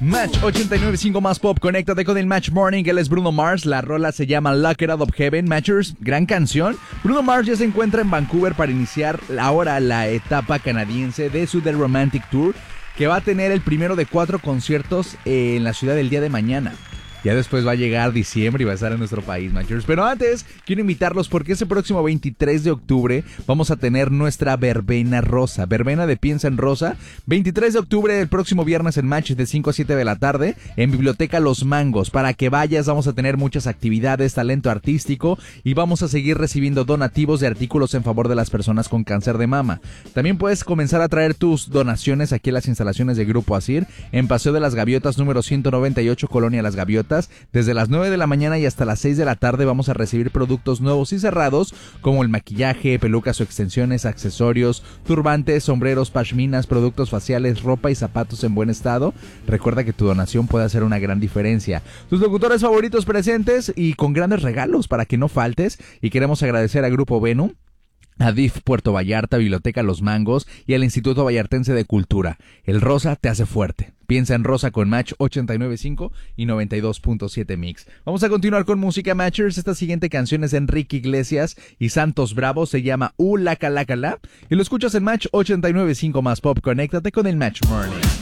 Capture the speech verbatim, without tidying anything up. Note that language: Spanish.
Match ochenta y nueve punto cinco más pop, conéctate con el Match Morning. Él es Bruno Mars, la rola se llama Lock It Out of Heaven. Matchers, gran canción. Bruno Mars ya se encuentra en Vancouver para iniciar ahora la etapa canadiense de su The Romantic Tour, que va a tener el primero de cuatro conciertos en la ciudad el día de mañana. Ya después va a llegar diciembre y va a estar en nuestro país, Matchers. Pero antes, quiero invitarlos porque ese próximo veintitrés de octubre vamos a tener nuestra verbena rosa. Verbena de Piensa en Rosa. veintitrés de octubre, el próximo viernes en Match de cinco a siete de la tarde en Biblioteca Los Mangos. Para que vayas, vamos a tener muchas actividades, talento artístico y vamos a seguir recibiendo donativos de artículos en favor de las personas con cáncer de mama. También puedes comenzar a traer tus donaciones aquí en las instalaciones de Grupo Asir en Paseo de las Gaviotas número ciento noventa y ocho, Colonia Las Gaviotas. Desde las nueve de la mañana y hasta las seis de la tarde vamos a recibir productos nuevos y cerrados como el maquillaje, pelucas o extensiones, accesorios, turbantes, sombreros, pashminas, productos faciales, ropa y zapatos en buen estado. Recuerda que tu donación puede hacer una gran diferencia. Tus locutores favoritos presentes y con grandes regalos para que no faltes. Y queremos agradecer a Grupo Venu, a D I F Puerto Vallarta, Biblioteca Los Mangos y al Instituto Vallartense de Cultura. El rosa te hace fuerte. Piensa en Rosa con Match ochenta y nueve punto cinco y noventa y dos punto siete Mix. Vamos a continuar con música, Matchers. Esta siguiente canción es de Enrique Iglesias y Santos Bravo. Se llama U La Cala Cala y lo escuchas en Match ochenta y nueve punto cinco más pop. Conéctate con el Match Morning.